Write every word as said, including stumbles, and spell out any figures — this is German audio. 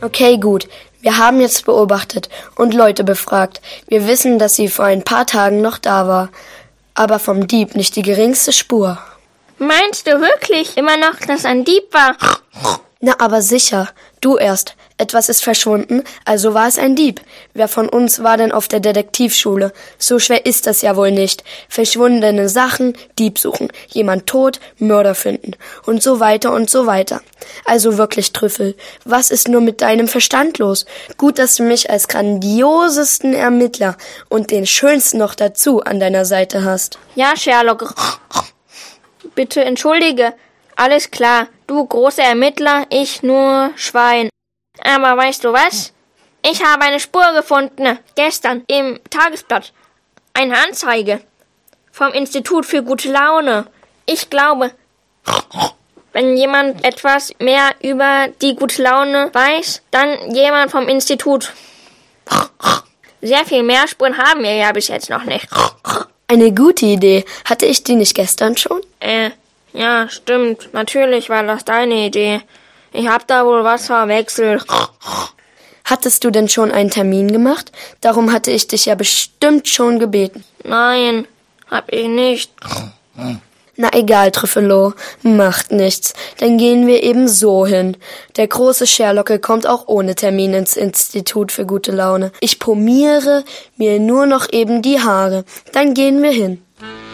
Okay, gut. Wir haben jetzt beobachtet und Leute befragt. Wir wissen, dass sie vor ein paar Tagen noch da war. Aber vom Dieb nicht die geringste Spur. Meinst du wirklich immer noch, dass ein Dieb war? Na, aber sicher. Du erst. Etwas ist verschwunden, also war es ein Dieb. Wer von uns war denn auf der Detektivschule? So schwer ist das ja wohl nicht. Verschwundene Sachen, Dieb suchen, jemand tot, Mörder finden und so weiter und so weiter. Also wirklich, Trüffel, was ist nur mit deinem Verstand los? Gut, dass du mich als grandiosesten Ermittler und den schönsten noch dazu an deiner Seite hast. Ja, Sherlock. Bitte entschuldige. Alles klar. Du großer Ermittler, ich nur Schwein. Aber weißt du was? Ich habe eine Spur gefunden, gestern im Tagesblatt. Eine Anzeige vom Institut für gute Laune. Ich glaube, wenn jemand etwas mehr über die gute Laune weiß, dann jemand vom Institut. Sehr viel mehr Spuren haben wir ja bis jetzt noch nicht. Eine gute Idee. Hatte ich die nicht gestern schon? Äh, ja, stimmt. Natürlich war das deine Idee. Ich hab da wohl was verwechselt. Hattest du denn schon einen Termin gemacht? Darum hatte ich dich ja bestimmt schon gebeten. Nein, hab ich nicht. Na egal, Trüffelo, macht nichts. Dann gehen wir eben so hin. Der große Sherlocke kommt auch ohne Termin ins Institut für gute Laune. Ich pomiere mir nur noch eben die Haare. Dann gehen wir hin.